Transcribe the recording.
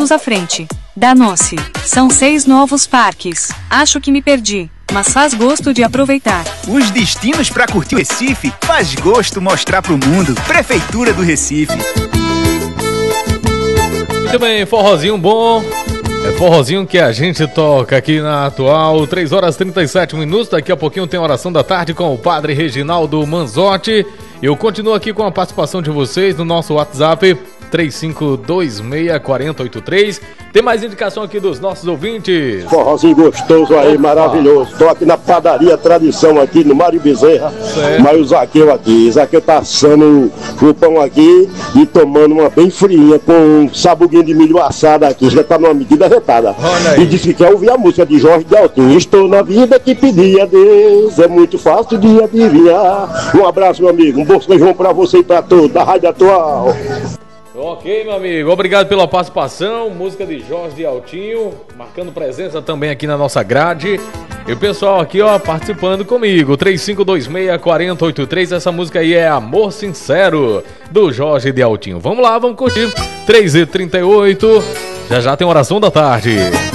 passos à frente. Danou-se. São 6 novos parques. Acho que me perdi, mas faz gosto de aproveitar. Os destinos para curtir o Recife faz gosto mostrar pro mundo. Prefeitura do Recife. Muito bem, forrozinho bom. É forrozinho que a gente toca aqui na Atual. 3 horas e 37 minutos. Daqui a pouquinho tem oração da tarde com o padre Reginaldo Manzotti. Eu continuo aqui com a participação de vocês no nosso WhatsApp 35264083. Tem mais indicação aqui dos nossos ouvintes. Forrozinho gostoso aí, maravilhoso. Estou aqui na padaria Tradição aqui no Mário Bezerra. Mas o Zaqueu aqui. Zaqueu tá assando o pão aqui e tomando uma bem friinha com um sabuguinho de milho assado aqui. Já tá numa medida retada. E disse que quer ouvir a música de Jorge de Altinho. Estou na vida que pedi a Deus. É muito fácil de adivinhar. Um abraço, meu amigo. Um bom São João pra você e pra todos da Rádio Atual. Ok, meu amigo, obrigado pela participação. Música de Jorge de Altinho, marcando presença também aqui na nossa grade. E o pessoal aqui, ó, participando comigo, 35264083. Essa música aí é Amor Sincero, do Jorge de Altinho. Vamos lá, vamos curtir. 3h38, já tem oração da tarde.